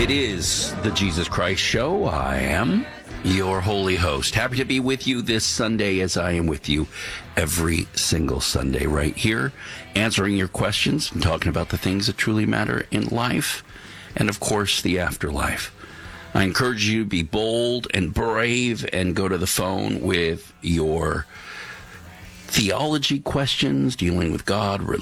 It is the Jesus Christ Show. I am your holy host. Happy to be with you this Sunday as I am with you every single Sunday right here, answering your questions and talking about the things that truly matter in life and, of course, the afterlife. I encourage you to be bold and brave and go to the phone with your theology questions dealing with God,